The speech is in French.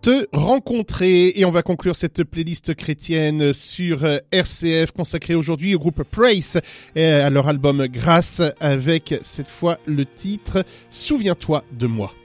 te rencontrer. Et on va conclure cette playlist chrétienne sur RCF consacrée aujourd'hui au groupe Praise à leur album Grâce avec cette fois le titre Souviens-toi de moi.